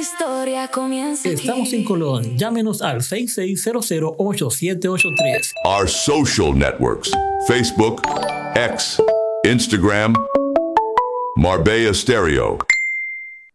historia comienza aquí. Estamos en Colón. Llámenos al 6600-8783. Our social networks: Facebook, X, Instagram, Marbella Stereo.